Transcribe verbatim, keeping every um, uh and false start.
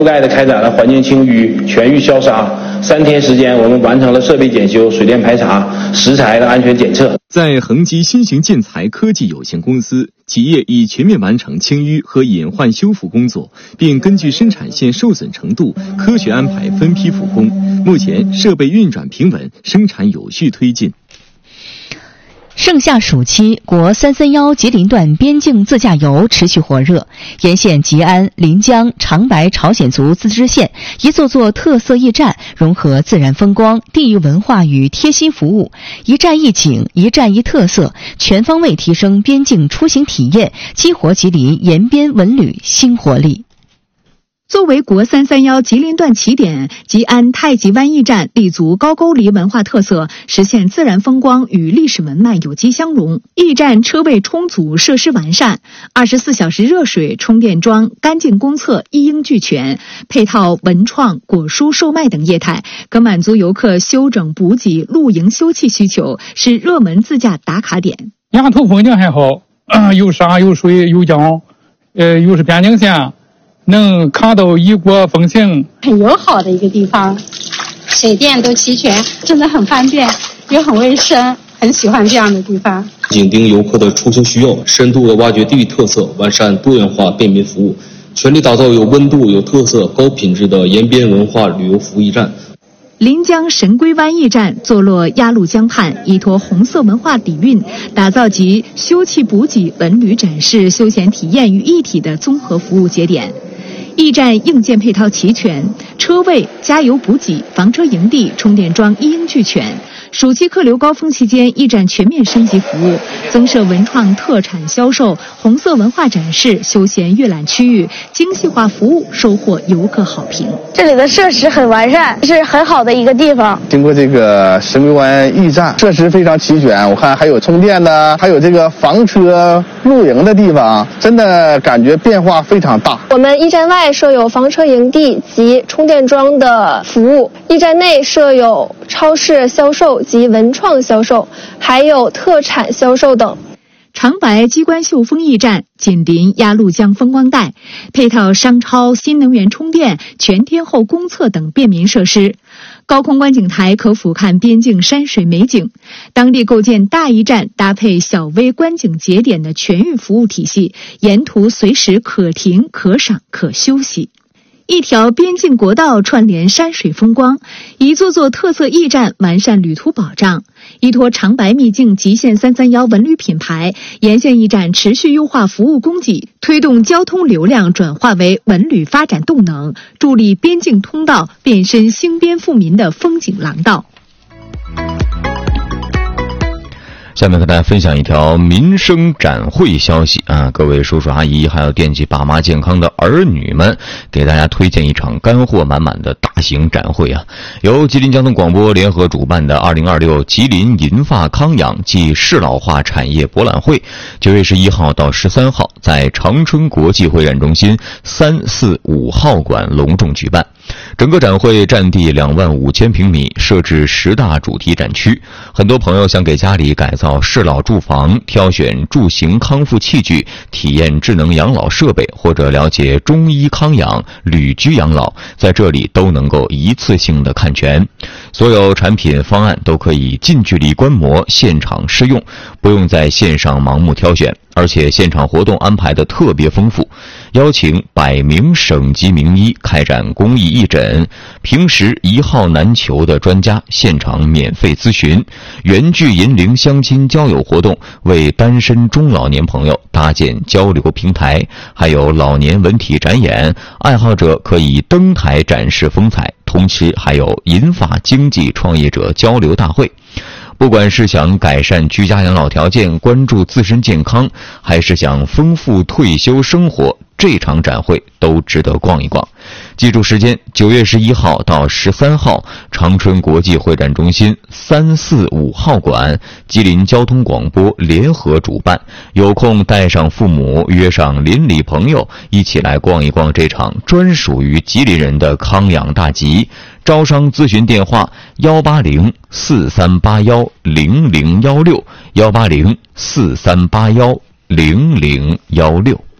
覆盖的开展了环境清淤、全域消杀，三天时间，我们完成了设备检修、水电排查、食材的安全检测。 在恒基新型建材科技有限公司，企业已全面完成清淤和隐患修复工作，并根据生产线受损程度，科学安排分批复工。目前设备运转平稳，生产有序推进。 盛夏暑期，国三三一吉林段边境自驾游持续火热。沿线吉安、临江、长白朝鲜族自治县一座座特色驿站，融合自然风光、地域文化与贴心服务，一站一景，一站一特色，全方位提升边境出行体验，激活吉林沿边文旅新活力。 作为国三三一吉林段起点，吉安太极湾驿站立足高句丽文化特色，实现自然风光与历史文脉有机相融。驿站车位充足，设施完善，二十四小时热水、充电桩、干净公厕一应俱全，配套文创、果蔬售卖等业态，可满足游客休整补给、露营休憩需求，是热门自驾打卡点。 沿途风景还好，呃、有山有水有江，呃，又是边境线，能看到异国风情， 很友好的一个地方，水电都齐全，真的很方便，又很卫生，很喜欢这样的地方。 紧盯游客的出行需要，深度的挖掘地域特色，完善多元化便民服务，全力打造有温度、有特色、高品质的沿边文化旅游服务驿站。 临江神龟湾驿站坐落鸭绿江畔，依托红色文化底蕴，打造集休憩补给、文旅展示、休闲体验于一体的综合服务节点。驿站硬件配套齐全，车位、加油补给、房车营地、充电桩一应俱全。暑期客流高峰期间，驿站全面升级服务，增设文创特产销售、红色文化展示、休闲阅览区域，精细化服务收获游客好评。 这里的设施很完善，是很好的一个地方。 经过这个神龟湾驿站，设施非常齐全，我看还有充电的，还有这个房车露营的地方，真的感觉变化非常大。 我们驿站外设有房车营地及充电桩的服务，驿站内设有超市销售及文创销售，还有特产销售等。 长白机关秀峰驿站紧邻鸭绿江风光带，配套商超、新能源充电、全天候公厕等便民设施。高空观景台可俯瞰边境山水美景。当地构建大驿站，搭配小微观景节点的全域服务体系，沿途随时可停、可赏、可休息。一条边境国道串联山水风光，一座座特色驿站完善旅途保障。依托长白秘境极限三三一文旅品牌，沿线驿站持续优化服务供给，推动交通流量转化为文旅发展动能，助力边境通道变身兴边富民的风景廊道。 下面和大家分享一条民生展会消息啊，各位叔叔阿姨还有惦记爸妈健康的儿女们，给大家推荐一场干货满满的大型展会啊！由吉林交通广播联合主办的二零二六吉林银发康养暨适老化产业博览会，九月十一号到十三号在长春国际会展中心三四五号馆隆重举办。整个展会占地两万五千平米，设置十大主题展区。很多朋友想给家里改造适老住房，挑选住行康复器具，体验智能养老设备，或者了解中医康养、旅居养老，在这里都能够一次性的看全。所有产品方案都可以近距离观摩，现场试用，不用在线上盲目挑选。而且现场活动安排的特别丰富，邀请百名省级名医开展公益义诊，平时一号难求的专家现场免费咨询，原剧银铃相亲交友活动，为单身中老年朋友搭建交流平台，还有老年文体展演，爱好者可以登台展示风采，同时还有银发经济创业者交流大会。不管是想改善居家养老条件，关注自身健康，还是想丰富退休生活，这场展会都值得逛一逛。记住时间，九月十一号到十三号，长春国际会展中心三四五号馆，吉林交通广播联合主办。有空带上父母，约上邻里朋友，一起来逛一逛这场专属于吉林人的康养大集。招商咨询电话：幺八零四三八幺零零幺六，幺八零四三八幺零零幺六。